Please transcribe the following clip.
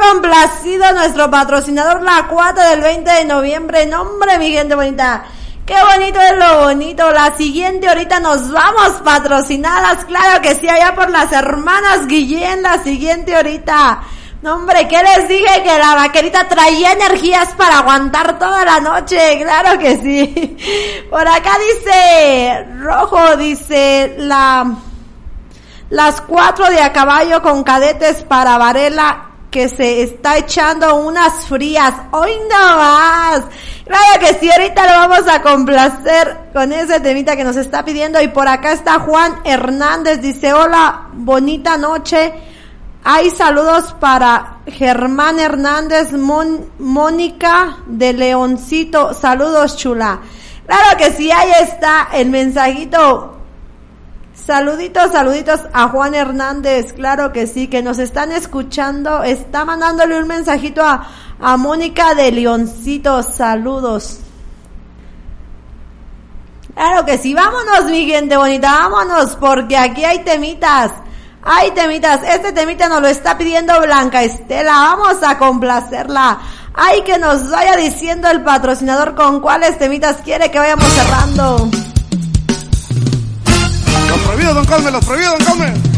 complacido nuestro patrocinador La Cuata del 20 de noviembre. Nombre, mi gente bonita. Qué bonito es lo bonito. La siguiente ahorita nos vamos patrocinadas, claro que sí, allá por las hermanas Guillén, la siguiente ahorita. No, hombre, ¿qué les dije? Que la vaquerita traía energías para aguantar toda la noche, claro que sí. Por acá dice, Rojo, dice, las 4 de a caballo con cadetes para Varela, que se está echando unas frías. ¡Hoy no más! Claro que sí, ahorita lo vamos a complacer con ese temita que nos está pidiendo. Y por acá está Juan Hernández, dice, hola, bonita noche. Hay saludos para Germán Hernández, Mónica de Leoncito. Saludos, chula. Claro que sí, ahí está el mensajito. Saluditos a Juan Hernández, claro que sí, que nos están escuchando. Está mandándole un mensajito a Mónica de Leoncito. Saludos. Claro que sí, vámonos, mi gente bonita, vámonos, porque aquí hay temitas. Este temita nos lo está pidiendo Blanca Estela, vamos a complacerla. Ay, que nos vaya diciendo el patrocinador con cuáles temitas quiere que vayamos cerrando. Los prohibidos, don Carmen, los prohibidos, don Carmen.